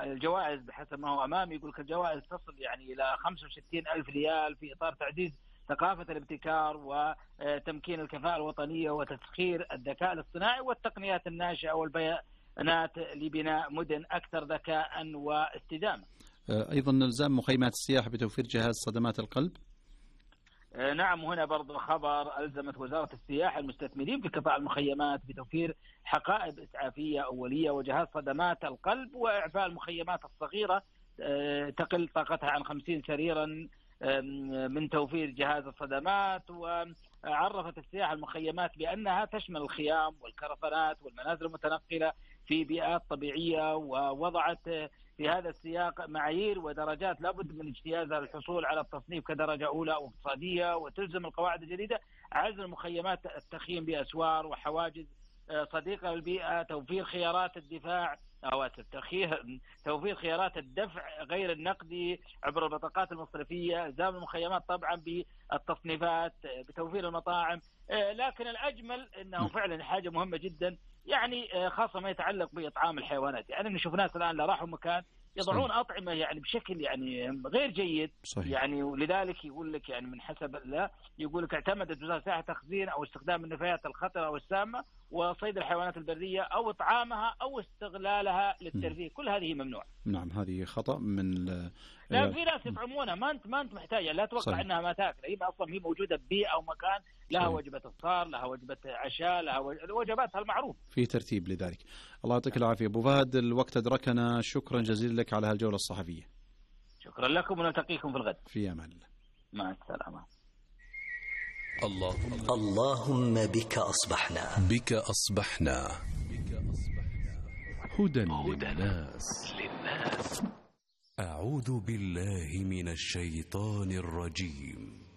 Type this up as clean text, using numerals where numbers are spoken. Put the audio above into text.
الجوائز بحسب ما هو أمامي يقول لك الجوائز تصل يعني إلى 65,000 ريال في إطار تعزيز ثقافة الابتكار وتمكين الكفاءة الوطنية وتسخير الذكاء الاصطناعي والتقنيات الناشئة والبيانات لبناء مدن أكثر ذكاء واستدامة. أيضا إلزام مخيمات السياحة بتوفير جهاز صدمات القلب. نعم، هنا برضو خبر ألزمت وزارة السياحة المستثمرين في قطاع المخيمات بتوفير حقائب إسعافية أولية وجهاز صدمات القلب وإعفاء المخيمات الصغيرة تقل طاقتها عن 50 سريرا من توفير جهاز الصدمات. وعرفت السياحة المخيمات بأنها تشمل الخيام والكرفانات والمنازل المتنقلة في بيئات طبيعية، ووضعت في هذا السياق معايير ودرجات لابد من اجتيازها للحصول على التصنيف كدرجة أولى أو اقتصادية. وتلزم القواعد الجديدة عزل المخيمات التخييم بأسوار وحواجز صديقة للبيئة، توفير خيارات الدفاع توفير خيارات الدفع غير النقدي عبر البطاقات المصرفية، إلزام المخيمات طبعا بالتصنيفات، بتوفير المطاعم. لكن الأجمل أنه فعلا حاجة مهمة جدا، يعني خاصة ما يتعلق بإطعام الحيوانات. يعني نشوف ناس الآن لا راحوا مكان يضعون أطعمة يعني بشكل يعني غير جيد. صحيح. يعني ولذلك يقول لك يعني من حسب لا يقول لك اعتمدت وزارة السياحة تخزين أو استخدام النفايات الخطرة والسامة وصيد الحيوانات البرية أو إطعامها أو استغلالها للترفيه. كل هذه ممنوع. نعم، هذه خطأ من لا، في ناس يطعمونها ما أنت محتاجة، لا توقع صحيح. أنها ما تأكل، هي أصلا هي موجودة ببيئة أو مكان لها صحيح. وجبة إفطار، لها وجبة عشاء، لها وجباتها المعروف في ترتيب لذلك. الله يعطيك العافية أبو فهد، الوقت أدركنا، شكرا جزيلا لك على هالجولة الصحفية. شكرا لكم ونلتقيكم في الغد. في أمان الله. مع السلامة. اللهم بك أصبحنا هدى للناس. أعوذ بالله من الشيطان الرجيم.